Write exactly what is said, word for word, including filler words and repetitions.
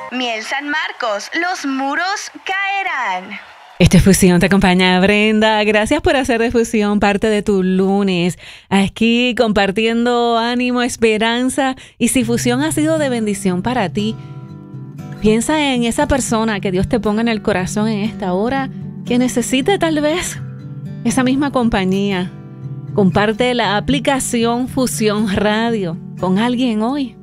Miel San Marcos, los muros caerán. Esta es Fusión, te acompaña Brenda. Gracias por hacer de Fusión parte de tu lunes. Aquí compartiendo ánimo, esperanza. Y si Fusión ha sido de bendición para ti, piensa en esa persona que Dios te ponga en el corazón en esta hora, que necesite tal vez esa misma compañía. Comparte la aplicación Fusión Radio con alguien hoy.